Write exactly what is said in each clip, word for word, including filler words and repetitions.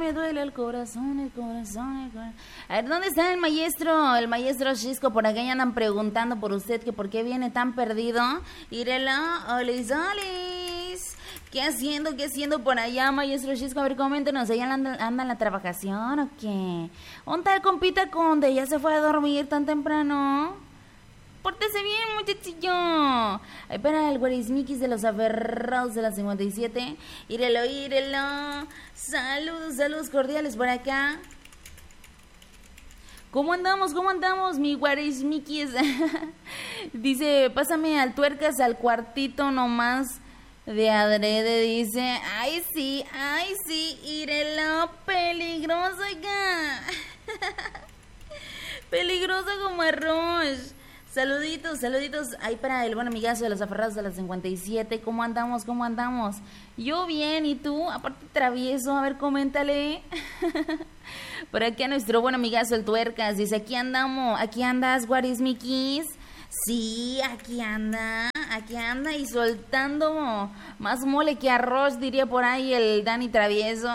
me duele el corazón, el corazón, el corazón. A ver, ¿dónde está el maestro? El maestro Chisco, por acá ya andan preguntando por usted que por qué viene tan perdido. Írelo, olis, olis. ¿Qué haciendo, qué haciendo por allá, maestro Chisco? A ver, coméntenos, ¿ella anda, anda en la trabajación o qué? ¿Un tal compita Conde ya se fue a dormir tan temprano? Pórtese bien, muchachillo. Ay, para el guarismiquis de los aferrados de la cincuenta y siete. Írelo, írelo. Saludos, saludos cordiales por acá. ¿Cómo andamos? ¿Cómo andamos, mi guarismiquis? Dice, pásame al tuercas al cuartito nomás de adrede. Dice, ay sí, ay sí, írelo. Peligroso, oiga. Peligroso como arroz. Saluditos, saluditos ahí para el buen amigazo de los aferrados de las cincuenta y siete. ¿Cómo andamos? ¿Cómo andamos? Yo bien, ¿y tú? Aparte travieso, a ver, coméntale. Por aquí a nuestro buen amigazo el Tuercas. Dice, aquí andamos, aquí andas, guarismiquis. Sí, aquí anda, aquí anda y soltando más mole que arroz, diría por ahí el Dani Travieso.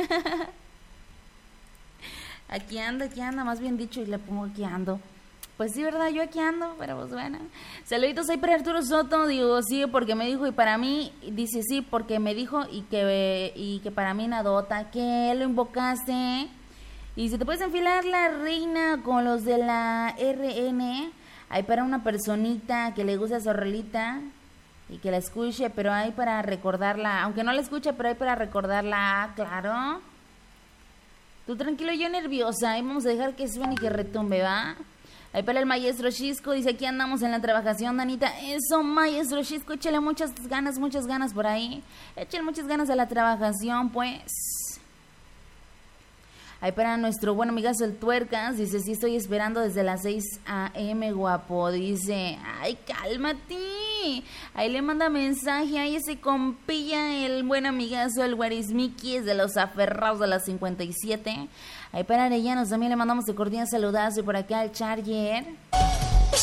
Aquí anda, aquí anda, más bien dicho, y le pongo aquí ando. Pues sí, ¿verdad? Yo aquí ando, pero pues bueno. Saluditos ahí para Arturo Soto. Digo, sí, porque me dijo y para mí. Dice, sí, porque me dijo y que y que para mí nadota. Que lo invocaste. Y si te puedes enfilar la reina con los de la R N. Hay para una personita que le gusta esa rolita y que la escuche, pero hay para recordarla. Aunque no la escuche, pero hay para recordarla, claro. Tú tranquilo, yo nerviosa. Ahí vamos a dejar que suene y que retumbe, ¿va? Ahí para el maestro Chisco, dice, aquí andamos en la trabajación, Danita. Eso, maestro Chisco, échale muchas ganas, muchas ganas por ahí. Échale muchas ganas a la trabajación, pues. Ahí para nuestro buen amigazo el Tuercas, dice, sí estoy esperando desde las seis a eme, guapo. Dice, ay, cálmate. Ahí le manda mensaje a ese compilla, el buen amigazo, el guarismiquis de los aferrados de las cincuenta y siete. Ahí para Arellanos también le mandamos el cordial saludazo y por acá al Charger.